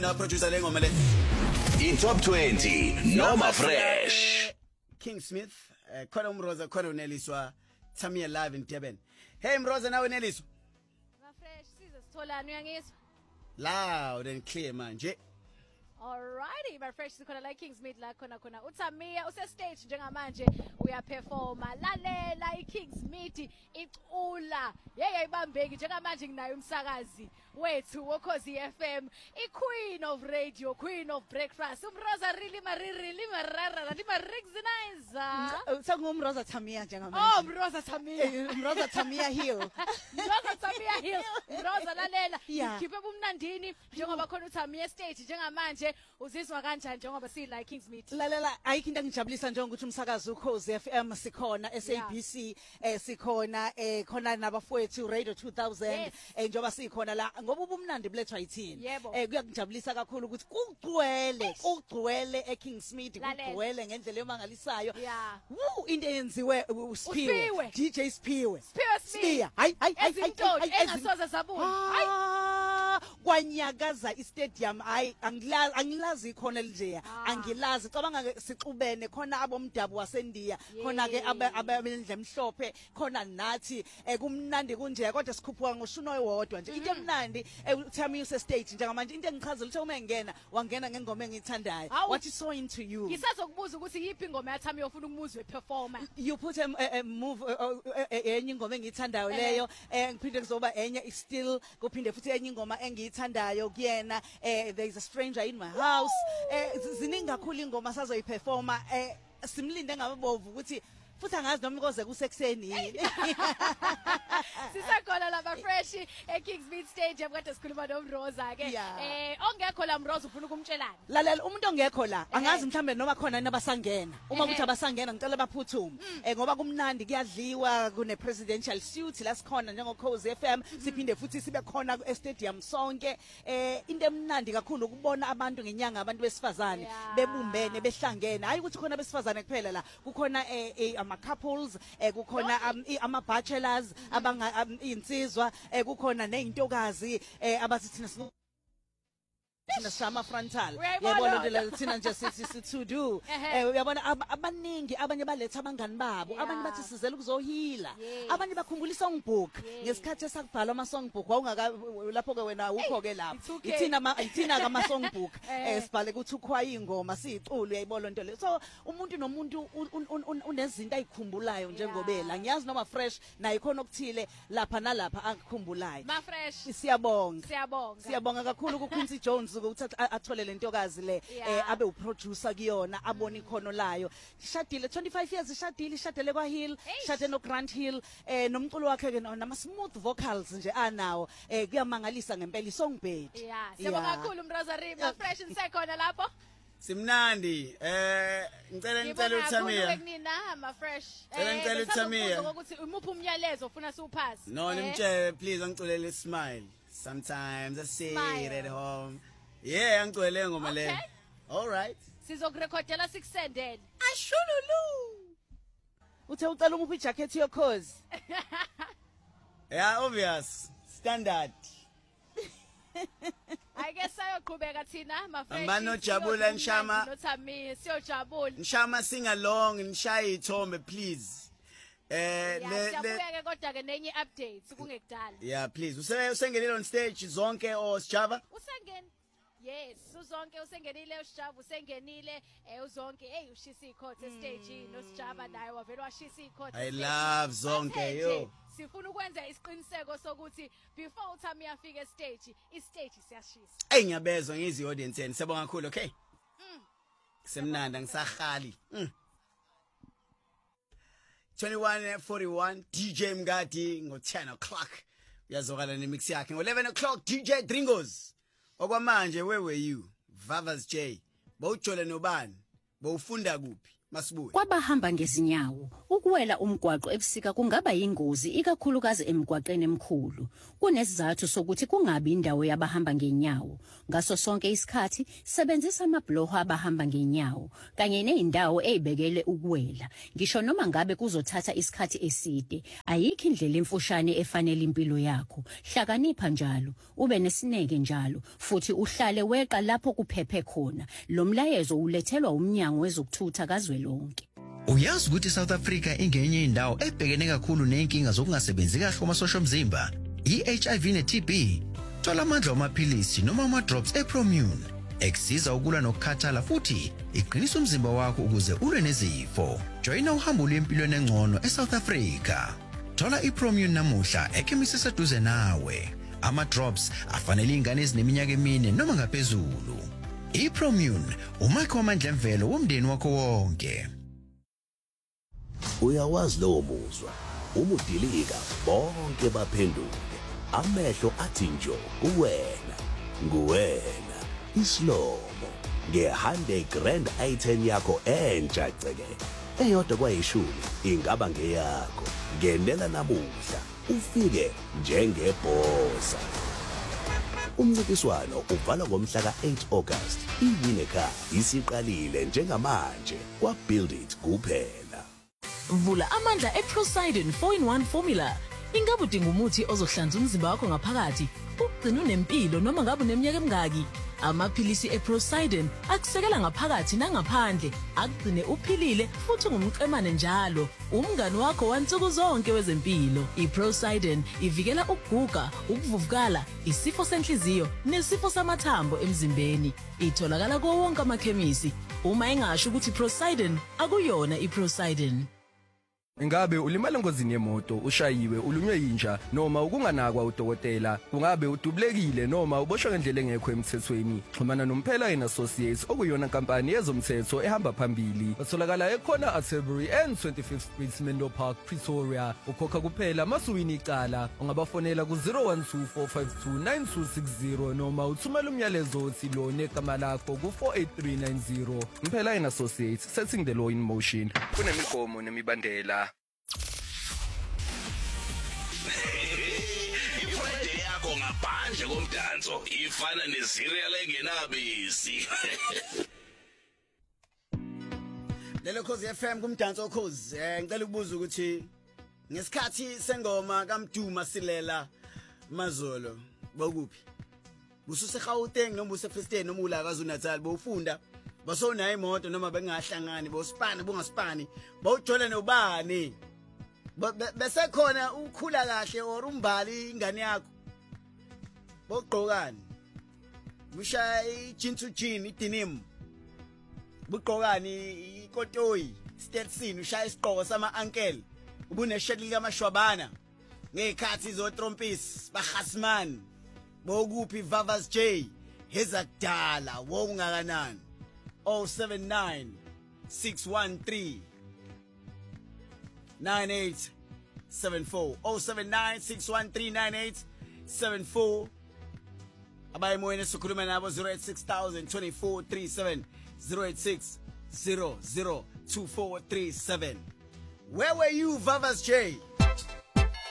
Na producer lengoma le in top 20 noma fresh. King Smith, khona umroza khona uneliswa Tamia live in Durban. Hey Mroza nawe uneliswa? Ma fresh sizositholana uyangizwa? Loud and clear manje. Alrighty, my fresh sikhona la King Smith la khona uTamia use stage njengamanje uyaperforma lalela iKing Smith icula yeyayibambeki njengamanje nginayo umsakazi wethu woKhozi FM iQueen of Radio, Queen of Breakfast umroza really marara lati marexinizer Sengumroza Tamia njengamanje. Oh mroza Tamia Umroza Tamia Hill. Mroza Tamia Hill mroza lalela Yeah. ikhiphe ubumnandini njengoba khona uTamia stage njengamanje uzizwa kanjani njengoba si la King Smith? Lalela ayikho into engijabulisa njengokuthi umsakazi uKhozi FM sikhona SABC sikhona khona nabafowethu Radio 2000 Yes. njengoba sikhona la ngoba ubumnandi bulethwa yithini Yebo. Kuyangijabulisa kakhulu ukuthi kugcwele eKing Smith Lalela. kugcwele ngendlela emangalisayo Yeah. into eyenziwe uSphiwe uSphiwe. DJ Sphiwe Sphiwe Smith. Sphiwe hayi Ezintoni engasoze zabuna. kwanyakaza istadium hayi angilazi ikhona nje angilazi cabanga ke sixubene khona abomdabu waseNdiya khona ke abendle emhlophe khona nathi kumnandi kunje kodwa sikhuphuka ngoshuno oyodwa nje into emnandi uTamia use stage njengamanje into engichazela ukuthi uma engena wangena ngengoma engiyithandayo what is so into you Ngisazokubuza ukuthi yipi ingoma yaTamia ofuna umuzwe performer. you put a move enye ingoma engiyithandayo leyo ngiphinde kuzoba enye is still kuphinde futhi enye ingoma engiyithandayo kuyena there is a stranger in my house ziningi kakhulu ingoma sazoyiperforma simlinde ngabovu ukuthi futhi angazi noma koze kusekuseni yini Sisakhona la fresh eKing Smith stage abukade sikhuluma noMroza ke. Ongekho la Mroza ufuna ukumtshelana. lalela umuntu ongekho la angazi mhlambe noma khona nabasangena uma ukuthi abasangena ngicela baphuthume ngoba kumnandi kuyadliwa kune presidential suite la sikhona njengoKhozi FM siphinde futhi sibe khona e-stadium sonke into emnandi kakhulu ukubona abantu ngenyanga abantu besifazane bebumbene behlangene hayi ukuthi khona besifazane kuphela la kukhona ama couples kukhona ama bachelors abanga insizwa kukhona nezintokazi abathi thina Sama frontal yabona le thina nje sithi to do uyabona abaningi abanye baletha abangani babo abanye bathi sizela ukuzohila abanye bakhumbulisa songbook ngesikhathi esakubhala ama songbook wawungaka lapho ke wena ukho ke lapho ithina kama songbook sibhale ukuthi ukhwaya ingoma siyiculu uyayibona into le so umuntu nomuntu unezinto ayikhumbulayo njengobela ngiyazi noma fresh nayo khona okuthile lapha nalapha akukhumbulayo Ma fresh siyabonga kakhulu ku Quincy Jones ukuthi athole lentokazi le abe uproducer kuyona abone ikhono layo shadile 25 years ishadele kwa Hill shade no Grant Hill nomculo wakhe ke nama smooth vocals nje anawo kuyamangalisa ngempela isongbed siyabonga kakhulu Mroza Rima fresh nisekhona lapho Simnandi ngicela uTamia kunina ma fresh ngicela uTamia ukuthi umuphi umyalezo ufuna siuphase No nimtshele please angiculele smile sometimes I sit at home angicwele ngoma le all right sizokurekhodela sikusendele ashululu uthe ucela umuphi jacket yoKhozi obvious standard I guess ayoqhubeka thina ma fresh Ambano jabula Nshama noTamia siyojabula Nshama sing along nishaye ithombe please siyabuya ke kodwa ke nenye updates kungekudala please usengenile on stage zonke or Sjava usengene yes uzonke usengenile uSjava usengenile uzonke ushisa ikhothe stage noSjava naye wavela washisa ikhothe I love zonke yo sifuna ukwenza isiqiniseko sokuthi before uTamia afike stage istage siyashisa ngiyabezwa ngizi audience yeni siyabonga kakhulu okay semnanda ngisahali 21:41 DJ Mngadi ngo10 o'clock uyazokala nemix yakhe ngo11 o'clock DJ Dringos okwamanje where were you Vavas J bowujole nobani bowufunda kuphi masibuye kwabahamba ngezinyawo Ukuwela umgwaqo ebusika kungaba yingozi ikakhulukazi emgwaqeni emkhulu. Kunesizathu sokuthi kungabi indawo yabahamba ngenyawo. Ngaso sonke isikhathi sebenzisa amabhloho abahamba ngenyawo kanye nezindawo ezibekele ukuwela. Ngisho noma ngabe kuzothatha isikhathi eside, ayikho indlela emfushane efanele impilo yakho. Hlakanipha njalo, ube nesineke njalo, futhi uhlale weqa lapho kuphephe khona. Lo mlayezo ulethelwa umnyango wezokuthutha kazwelonke. Uyazi ukuthi South Africa ingenye indawo ebhekene kakhulu nenkinga zokungasebenzi kahle kwamasosha omzimba, iHIV neTB. Thola amandla amaphilisi noma ama-drops ePromune ekusiza ukulwa nokukhathala futhi iqinisa umzimba wakho ukuze ulwe nezifo. Joyina uhambo lwempilo engcono eSouth Africa. Thola iPromune namuhla ekhemisi eseduze nawe. Ama-drops afanele ingane ezineminyaka 4 noma ngaphezulu. iPromune umakho amandla emvelo womndeni wakho wonke. Uyawazi lo muzwa, ubudilika bonke baphenduke, amehlo athi njo kuwena, nguwena, islomo, nge-100 grand item yakho entsha ceke, eyodwa kwayishumi ingaba ngeyakho, ngenela namuhla, ufike njengebhosa. Umncintiswano uvala ngomhla ka-8 August, iWineka isiqalile njengamanje, kwa-Build It kuphela. Vula amandla eProsidin 4-in-1 formula. Ingabe udinga umuthi ozohlanza umzimba wakho ngaphakathi, ugcina unempilo noma ngabe uneminyaka emingaki? Amaphilisi eProsidin akusekela ngaphakathi nangaphandle, akugcine uphilile futhi ungumqemane njalo. Umngani wakho wansuku zonke wezempilo. iProsidin ivikela ukuguga, ukuvuvukala, isifo senhliziyo nesifo samathambo emzimbeni. Itholakala kuwo wonke amakhemisi. Uma engasho ukuthi Prosidin akuyona iProsidin. Ingabe ulimala engozini yemoto, ushayiwe, ulunywe yinja noma ukunganakwa udokotela, ungabe udubulekile noma uboshwe ngendlela engekho emthethweni? Xhumana noMphela Associates okuyona inkampani yezomthetho ehamba phambili. Batholakala ekhona Atterbury and 25th Street, Menlo Park, Pretoria. Ukhokha kuphela masuwini icala. Ungabafonela ku 0124529260 noma uthumela umyalezo othi lo negama lakho ku 48390. Mphela Associates, setting the law in motion. Kunemigomo nemibandela. Ifrede yakho ngaphandle komdanso ifana nezerial engenabisi. Lelo Khosi FM kumdanso Khosi. Ngicela ukubuza ukuthi ngesikhathi sengoma kaMduma Silela Mazolo bokuphi? Bususe Gauteng noma busefesteni noma ula KwaZulu Natal bowufunda basonayo imoto noma bengahlangani bosipani bungasipani bawujola nobani? Bese khona ukhula kahle or umbali ingane yakho bogqokani bushaya jean to jean idenim bugqokani ikotoyi Stetson ushaya isiqhoko sama uncle ubune shirt likaMashwabana ngekhathi zo trompis bahasman bokuphi Vavas J hezakudala wokungakanani 079 613 9874 079 613 9874 abayimoyeni sikhuluma nabo 086000 2437 086 002437. Where were you, Vavas J?